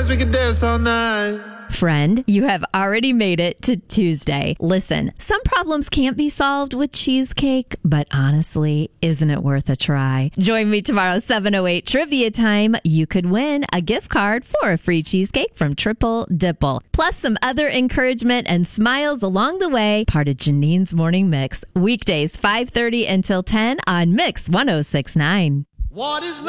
we could dance all night. Friend, you have already made it to Tuesday. Listen, some problems can't be solved with cheesecake, but honestly, isn't it worth a try? Join me tomorrow, 7:08 trivia time. You could win a gift card for a free cheesecake from Triple Dipple. Plus some other encouragement and smiles along the way. Part of Janine's Morning Mix. Weekdays, 5:30 until 10 on Mix 106.9. What is love?